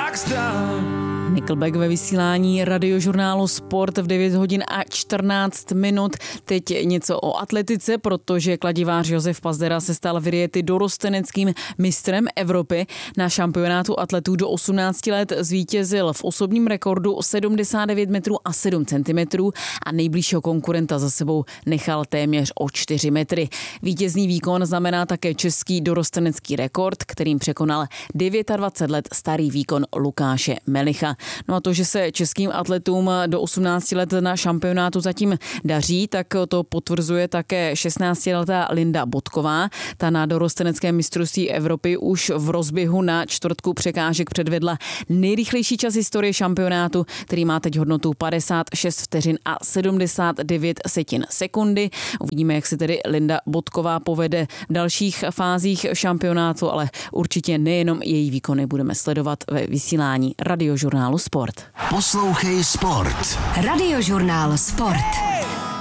rockstar. Nickelback ve vysílání radiožurnálu Sport v 9 hodin a 14 minut. Teď něco o atletice, protože kladivář Josef Pazdera se stal v Rieti dorosteneckým mistrem Evropy. Na šampionátu atletů do 18 let zvítězil v osobním rekordu 79 metrů a 7 centimetrů a nejbližšího konkurenta za sebou nechal téměř o 4 metry. Vítězný výkon znamená také český dorostenecký rekord, kterým překonal 29 let starý výkon Lukáše Melicha. No a to, že se českým atletům do 18 let na šampionátu zatím daří, tak to potvrzuje také 16letá Linda Bodková. Ta na dorosteneckém mistrovství Evropy už v rozběhu na čtvrtku překážek předvedla nejrychlejší čas historie šampionátu, který má teď hodnotu 56 vteřin a 79 setin sekundy. Uvidíme, jak si tedy Linda Bodková povede v dalších fázích šampionátu, ale určitě nejenom její výkony budeme sledovat ve vysílání radiožurnálu Sport. Poslouchej Sport. Radiožurnál Sport.